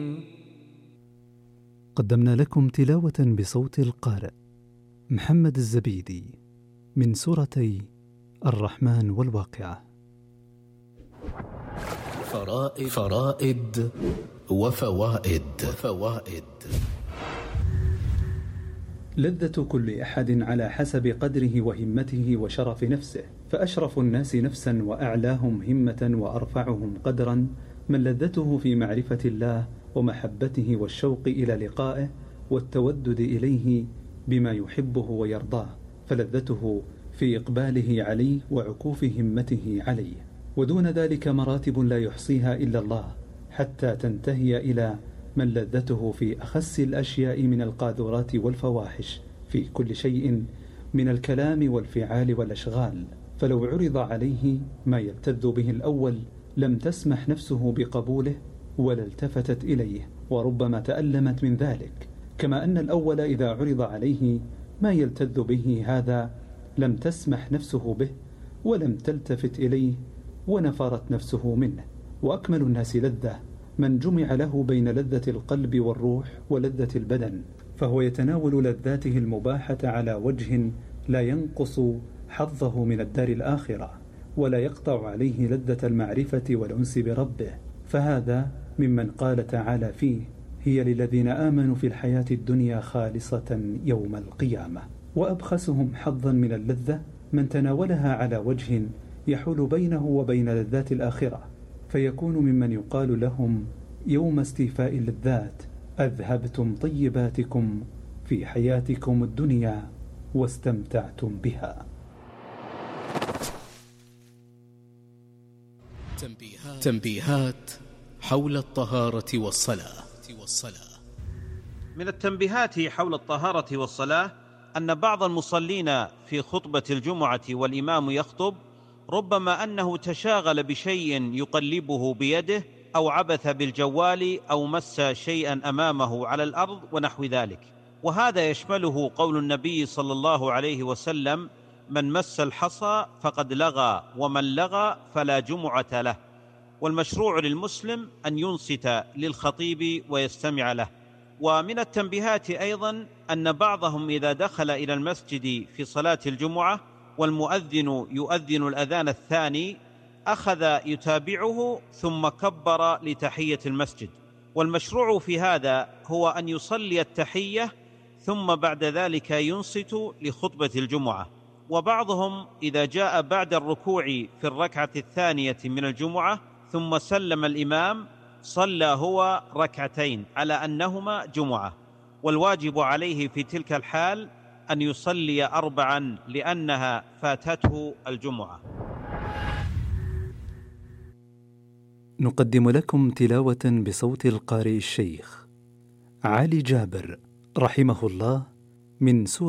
قدمنا لكم تلاوة بصوت القارئ محمد الزبيدي من سورتي الرحمن والواقعة. فرائد وفوائد. لذة كل أحد على حسب قدره وهمته وشرف نفسه، فأشرف الناس نفسا وأعلاهم همة وأرفعهم قدرا من لذته في معرفة الله ومحبته والشوق إلى لقائه والتودد إليه بما يحبه ويرضاه، فلذته في إقباله عليه وعكوف همته عليه. ودون ذلك مراتب لا يحصيها إلا الله، حتى تنتهي إلى من لذته في أخس الأشياء من القاذورات والفواحش في كل شيء من الكلام والفعال والأشغال. فلو عرض عليه ما يلتذ به الأول لم تسمح نفسه بقبوله ولا التفتت إليه، وربما تألمت من ذلك. كما أن الأول إذا عرض عليه ما يلتذ به هذا لم تسمح نفسه به ولم تلتفت إليه ونفرت نفسه منه. وأكمل الناس لذة من جمع له بين لذة القلب والروح ولذة البدن، فهو يتناول لذاته المباحة على وجه لا ينقص حظه من الدار الآخرة ولا يقطع عليه لذة المعرفة والأنس بربه. فهذا ممن قال تعالى فيه: هي للذين آمنوا في الحياة الدنيا خالصة يوم القيامة. وأبخسهم حظا من اللذة من تناولها على وجه يحول بينه وبين لذات الآخرة، فيكون ممن يقال لهم يوم استيفاء اللذات: أذهبتم طيباتكم في حياتكم الدنيا واستمتعتم بها. تنبيهات حول الطهارة والصلاة. من التنبيهات حول الطهارة والصلاة أن بعض المصلين في خطبة الجمعة والإمام يخطب ربما أنه تشاغل بشيء يقلبه بيده أو عبث بالجوال أو مس شيئا أمامه على الأرض ونحو ذلك، وهذا يشمله قول النبي صلى الله عليه وسلم: من مس الحصى فقد لغى ومن لغى فلا جمعة له. والمشروع للمسلم أن ينصت للخطيب ويستمع له. ومن التنبيهات أيضا أن بعضهم إذا دخل إلى المسجد في صلاة الجمعة والمؤذن يؤذن الأذان الثاني أخذ يتابعه ثم كبر لتحية المسجد، والمشروع في هذا هو أن يصلي التحية ثم بعد ذلك ينصت لخطبة الجمعة. وبعضهم إذا جاء بعد الركوع في الركعة الثانية من الجمعة ثم سلم الإمام صلى هو ركعتين على أنهما جمعة، والواجب عليه في تلك الحال أن يصلي 4 لأنها فاتته الجمعة. نقدم لكم تلاوة بصوت القارئ الشيخ علي جابر رحمه الله من سورة